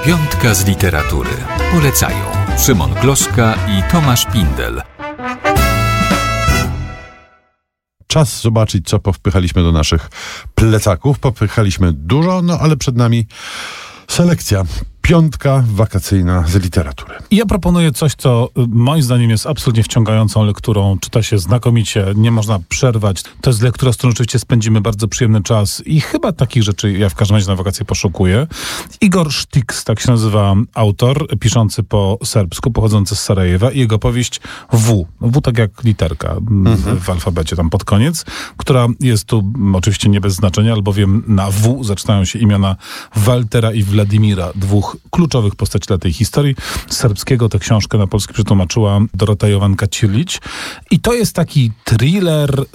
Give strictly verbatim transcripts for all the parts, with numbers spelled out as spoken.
Piątka z literatury. Polecają Szymon Gloszka i Tomasz Pindel. Czas zobaczyć, co powpychaliśmy do naszych plecaków. Popychaliśmy dużo, no ale przed nami selekcja. Piątka wakacyjna z literatury. Ja proponuję coś, co moim zdaniem jest absolutnie wciągającą lekturą. Czyta się znakomicie, nie można przerwać. To jest lektura, z którą oczywiście spędzimy bardzo przyjemny czas i chyba takich rzeczy ja w każdym razie na wakacje poszukuję. Igor Sztyks, tak się nazywa autor, piszący po serbsku, pochodzący z Sarajewa, i jego powieść W. W tak jak literka mhm. w alfabecie tam pod koniec, która jest tu oczywiście nie bez znaczenia, albowiem na W zaczynają się imiona Waltera i Władimira, dwóch kluczowych postaci dla tej historii. Z serbskiego tę książkę na polski przetłumaczyła Dorota Jovanka-Cirlić. I to jest taki thriller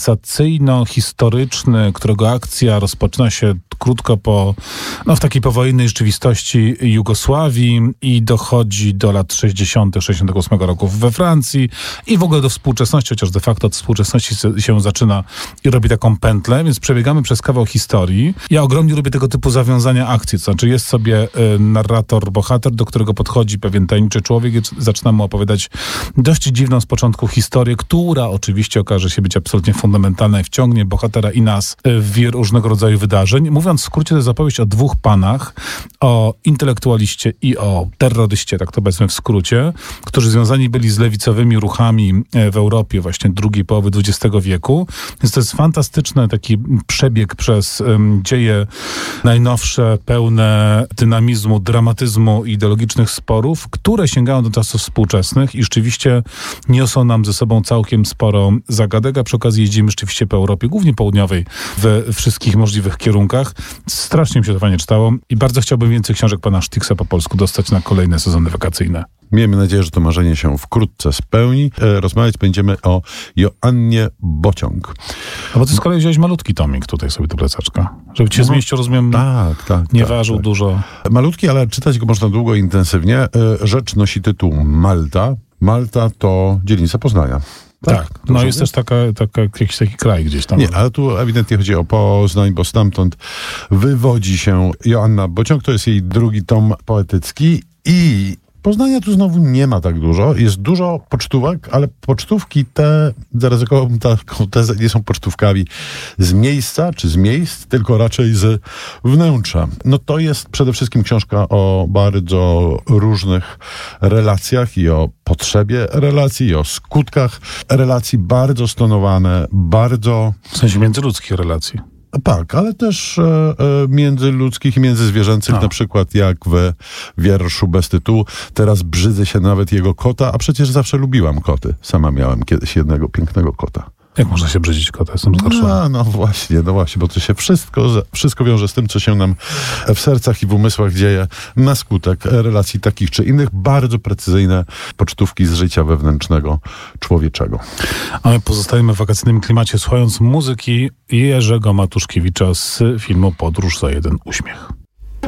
sensacyjno-historyczny, którego akcja rozpoczyna się krótko po, no w takiej powojennej rzeczywistości Jugosławii i dochodzi do lat sześćdziesiątych, sześćdziesiątego ósmego roku we Francji i w ogóle do współczesności, chociaż de facto od współczesności się zaczyna i robi taką pętlę, więc przebiegamy przez kawał historii. Ja ogromnie lubię tego typu zawiązania akcji, to znaczy jest sobie y, narrator, bohater, do którego podchodzi pewien tajemniczy człowiek i zaczyna mu opowiadać dość dziwną z początku historię, która oczywiście okaże się być absolutnie fundamentalna i wciągnie bohatera i nas w wir różnego rodzaju wydarzeń. Mówiąc w skrócie, to jest opowieść o dwóch panach, o intelektualiście i o terroryście, tak to powiedzmy w skrócie, którzy związani byli z lewicowymi ruchami w Europie właśnie drugiej połowy dwudziestego wieku. Więc to jest fantastyczny taki przebieg przez um, dzieje najnowsze, pełne dynamizmu, dramatyzmu i ideologicznych sporów, które sięgają do czasów współczesnych i rzeczywiście niosą nam ze sobą całkiem sporo zagadek, a przy okazji jeździmy rzeczywiście po Europie, głównie południowej, we wszystkich możliwych kierunkach. Strasznie mi się to fajnie czytało i bardzo chciałbym więcej książek pana Sztyksa po polsku dostać na kolejne sezony wakacyjne. Miejmy nadzieję, że to marzenie się wkrótce spełni. E, rozmawiać będziemy o Joannie Bociąg. No bo ty z kolei wziąłeś malutki tomik tutaj sobie do plecaczka. Żeby cię no, zmieścił, rozumiem, tak, tak, nie tak, ważył tak. dużo. Malutki, ale czytać go można długo i intensywnie. E, rzecz nosi tytuł Malta. Malta to dzielnica Poznania. Tak, tak. No jest też taka, taka, jakiś taki kraj gdzieś tam. Nie, ale tu ewidentnie chodzi o Poznań, bo stamtąd wywodzi się Joanna Bociąg. To jest jej drugi tom poetycki i Poznania tu znowu nie ma tak dużo. Jest dużo pocztówek, ale pocztówki te, zaryzykowałbym taką tezę, nie są pocztówkami z miejsca czy z miejsc, tylko raczej z wnętrza. No to jest przede wszystkim książka o bardzo różnych relacjach i o potrzebie relacji, i o skutkach relacji, bardzo stonowane, bardzo... W sensie międzyludzkich relacji. Tak, ale też e, e, międzyludzkich i międzyzwierzęcych, na przykład jak w wierszu bez tytułu. Teraz brzydzę się nawet jego kota, a przecież zawsze lubiłam koty. Sama miałem kiedyś jednego pięknego kota. Jak można się brzydzić kota? Jestem zgorszony. No, no właśnie, no właśnie, bo to się wszystko, wszystko wiąże z tym, co się nam w sercach i w umysłach dzieje na skutek relacji takich czy innych. Bardzo precyzyjne pocztówki z życia wewnętrznego człowieczego. A my pozostajemy w wakacyjnym klimacie, słuchając muzyki Jerzego Matuszkiewicza z filmu Podróż za jeden uśmiech.